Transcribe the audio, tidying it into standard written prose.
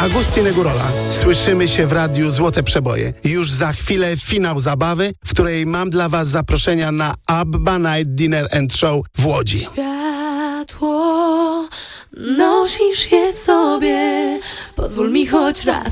Agustin Gurola. Słyszymy się w radiu Złote Przeboje. Już za chwilę finał zabawy, w której mam dla was zaproszenia na ABBA Night Dinner and Show w Łodzi. Światło, nosisz je w sobie. Pozwól mi choć raz